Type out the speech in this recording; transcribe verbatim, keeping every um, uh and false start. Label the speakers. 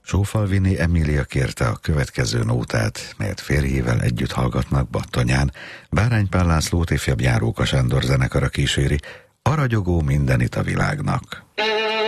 Speaker 1: Sófalvini Emília kérte a következő nótát, melyet férjével együtt hallgatnak Battonyán. Bárány Pál Lászlót ifjabb Járóka Sándor zenekara kíséri, a ragyogó mindenit a világnak.